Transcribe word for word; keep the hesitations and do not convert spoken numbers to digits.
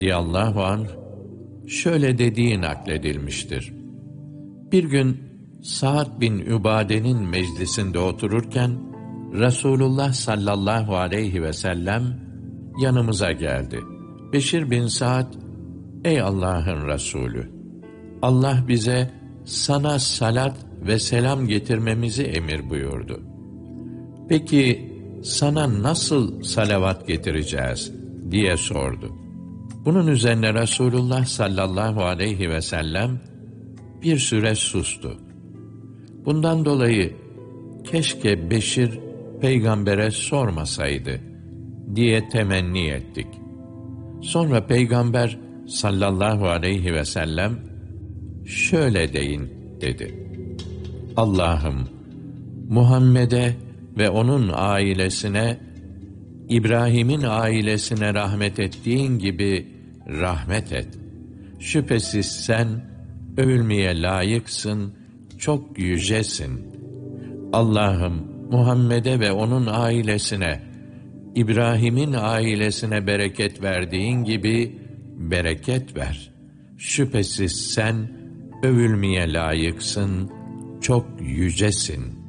radıyallahu anh şöyle dediği nakledilmiştir. Bir gün Sa'd bin Übade'nin meclisinde otururken Resulullah sallallahu aleyhi ve sellem yanımıza geldi. Beşir bin Sa'd, ey Allah'ın Resulü, Allah bize sana salat ve selam getirmemizi emir buyurdu. Peki sana nasıl salavat getireceğiz diye sordu. Bunun üzerine Resulullah sallallahu aleyhi ve sellem bir süre sustu. Bundan dolayı keşke Beşir peygambere sormasaydı diye temenni ettik. Sonra peygamber sallallahu aleyhi ve sellem şöyle deyin dedi. Allah'ım Muhammed'e ve onun ailesine, İbrahim'in ailesine rahmet ettiğin gibi rahmet et. Şüphesiz sen övülmeye layıksın, çok yücesin. Allah'ım Muhammed'e ve onun ailesine, İbrahim'in ailesine bereket verdiğin gibi bereket ver. Şüphesiz sen övülmeye layıksın, çok yücesin.